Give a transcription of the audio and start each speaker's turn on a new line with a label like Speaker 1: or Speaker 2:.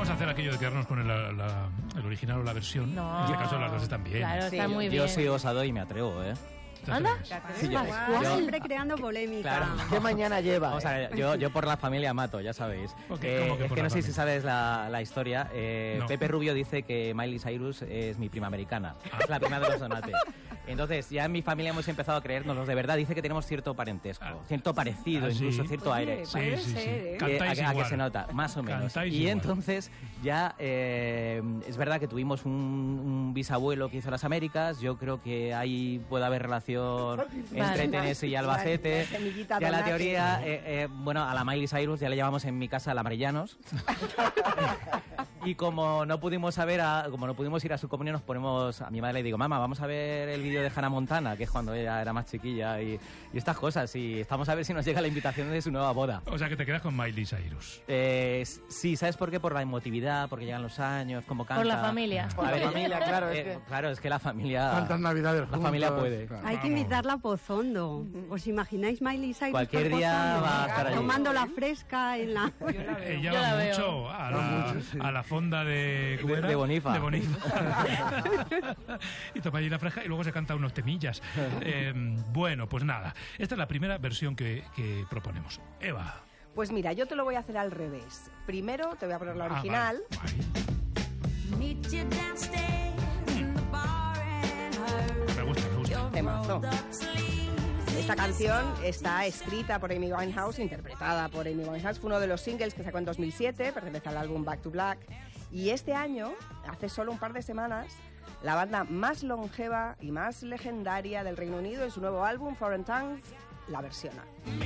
Speaker 1: vamos a hacer aquello de quedarnos con el original o la versión.
Speaker 2: No.
Speaker 1: En este caso las dos están bien.
Speaker 2: Claro,
Speaker 3: Sí,
Speaker 2: está muy bien.
Speaker 4: Yo soy osado y me atrevo, ¿eh?
Speaker 2: ¿Anda?
Speaker 4: Sí, yo-
Speaker 3: Siempre creando polémica.
Speaker 4: Claro.
Speaker 5: ¿Qué mañana lleva?
Speaker 4: Vamos a ver, yo por la familia mato, ya sabéis.
Speaker 1: Ok, ¿cómo que
Speaker 4: Es
Speaker 1: por
Speaker 4: que
Speaker 1: la
Speaker 4: no sé si
Speaker 1: familia?
Speaker 4: sabes la historia.
Speaker 1: No.
Speaker 4: Pepe Rubio dice que Miley Cyrus es mi prima americana. Es la prima de los Donate. Entonces, ya en mi familia hemos empezado a creérnoslos de verdad. Dice que tenemos cierto parentesco, cierto parecido,
Speaker 1: ¿Ah, sí?
Speaker 4: incluso cierto aire.
Speaker 1: Sí,
Speaker 3: Puede
Speaker 1: sí, sí.
Speaker 3: ser, ¿eh?
Speaker 1: Cantáis
Speaker 4: a que
Speaker 1: igual.
Speaker 4: se nota, más o menos.
Speaker 1: Cantáis
Speaker 4: Y
Speaker 1: igual.
Speaker 4: entonces ya es verdad que tuvimos un bisabuelo que hizo las Américas. Yo creo que ahí puede haber relación entre Tennessee y Albacete.
Speaker 3: La semillita
Speaker 4: Ya la
Speaker 3: Donate.
Speaker 4: teoría, bueno, a la Miley Cyrus ya le llamamos en mi casa la Marellanos. Y como no pudimos ir a su comunión, nos ponemos, a mi madre le digo, mamá, vamos a ver el vídeo de Hannah Montana, que es cuando ella era más chiquilla, y estas cosas, y estamos a ver si nos llega la invitación de su nueva boda.
Speaker 1: O sea que te quedas con Miley Cyrus.
Speaker 4: Sí, ¿sabes por qué? Por la emotividad, porque llegan los años, como canta.
Speaker 2: Por la familia.
Speaker 5: Por la familia, claro,
Speaker 4: Claro, es que la familia...
Speaker 6: ¿Cuántas navidades
Speaker 4: La
Speaker 6: juntos?
Speaker 4: familia puede.
Speaker 6: Claro.
Speaker 3: Hay que invitarla a Pozondo. ¿Os imagináis Miley Cyrus
Speaker 4: Cualquier
Speaker 3: por
Speaker 4: día
Speaker 3: Pozondo?
Speaker 4: va a estar allí.
Speaker 3: Tomando la fresca en la...
Speaker 1: Ella
Speaker 2: Yo
Speaker 1: va
Speaker 2: la veo.
Speaker 1: mucho a la fonda de... ¿cómo era?
Speaker 4: De Bonifa.
Speaker 1: De Bonifa. Y toma allí la fresca y luego se canta unos temillas. Bueno, pues nada. Esta es la primera versión que proponemos. Eva.
Speaker 7: Pues mira, yo te lo voy a hacer al revés. Primero te voy a poner la original.
Speaker 1: Vale. Me gusta.
Speaker 7: Temazo. Esta canción está escrita por Amy Winehouse, interpretada por Amy Winehouse. Fue uno de los singles que sacó en 2007, pertenece al álbum Back to Black. Y este año, hace solo un par de semanas, la banda más longeva y más legendaria del Reino Unido, en su nuevo álbum, Foreign Tongues, la versiona.